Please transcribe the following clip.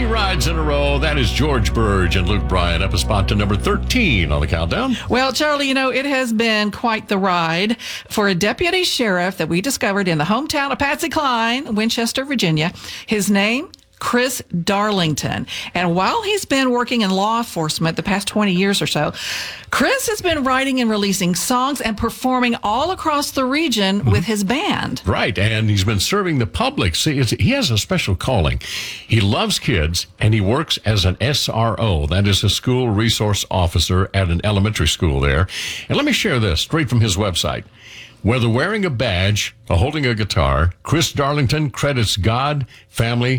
3 rides in a row. That is George Burge and Luke Bryan up a spot to number 13 on the countdown. Well, Charlie, it has been quite the ride for a deputy sheriff that we discovered in the hometown of Patsy Cline, Winchester, Virginia. His name, Chris Darlington. And while he's been working in law enforcement the past 20 years or so, Chris has been writing and releasing songs and performing all across the region with his band. Right, and he's been serving the public. See, he has a special calling. He loves kids, and he works as an SRO. That is a school resource officer at an elementary school there. And let me share this straight from his website. Whether wearing a badge or holding a guitar, Chris Darlington credits God, family,